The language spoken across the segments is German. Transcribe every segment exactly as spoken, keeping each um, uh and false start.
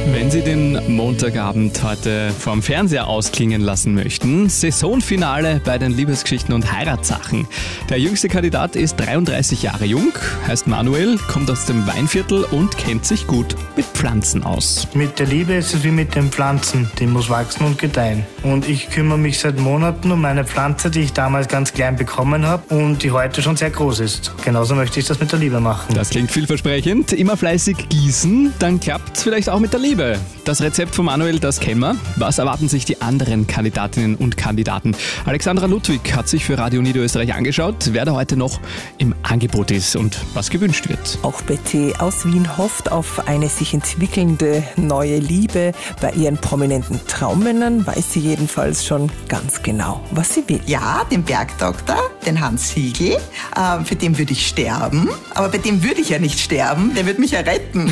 Wenn Sie den Montagabend heute vorm Fernseher ausklingen lassen möchten, Saisonfinale bei den Liebesgeschichten und Heiratssachen. Der jüngste Kandidat ist dreiunddreißig Jahre jung, heißt Manuel, kommt aus dem Weinviertel und kennt sich gut mit Pflanzen aus. Mit der Liebe ist es wie mit den Pflanzen, die muss wachsen und gedeihen. Und ich kümmere mich seit Monaten um meine Pflanze, die ich damals ganz klein bekommen habe und die heute schon sehr groß ist. Genauso möchte ich das mit der Liebe machen. Das klingt vielversprechend. Immer fleißig gießen, dann klappt es vielleicht auch mit der Liebe. Das Rezept von Manuel, das kennen wir. Was erwarten sich die anderen Kandidatinnen und Kandidaten? Alexandra Ludwig hat sich für Radio Niederösterreich angeschaut, wer da heute noch im Angebot ist und was gewünscht wird. Auch Betty aus Wien hofft auf eine sich entwickelnde neue Liebe. Bei ihren prominenten Traummännern weiß sie jedenfalls schon ganz genau, was sie will. Ja, den Bergdoktor, den Hans Siegel, äh, für den würde ich sterben. Aber bei dem würde ich ja nicht sterben, der würde mich ja retten.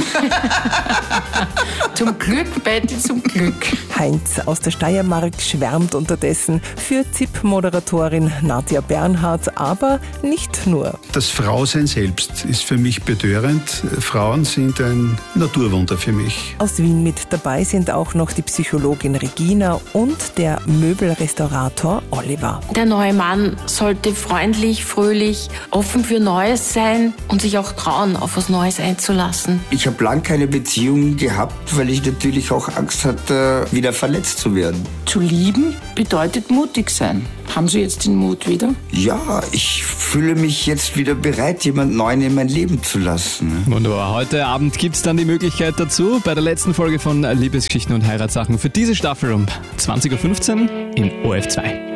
Zum Glück, Betty, zum Glück. Heinz aus der Steiermark schwärmt unterdessen für Z I P-Moderatorin Nadja Bernhardt, aber nicht nur. Das Frausein selbst ist für mich betörend. Frauen sind ein Naturwunder für mich. Aus Wien mit dabei sind auch noch die Psychologin Regina und der Möbelrestaurator Oliver. Der neue Mann sollte freundlich, fröhlich, offen für Neues sein und sich auch trauen, auf was Neues einzulassen. Ich habe lang keine Beziehung gehabt, weil ich natürlich auch Angst hatte, wieder verletzt zu werden. Zu lieben bedeutet mutig sein. Haben Sie jetzt den Mut wieder? Ja, ich fühle mich jetzt wieder bereit, jemand Neuen in mein Leben zu lassen. Wunderbar. Heute Abend gibt es dann die Möglichkeit dazu bei der letzten Folge von Liebesgeschichten und Heiratssachen für diese Staffel um zwanzig Uhr fünfzehn in O R F zwei.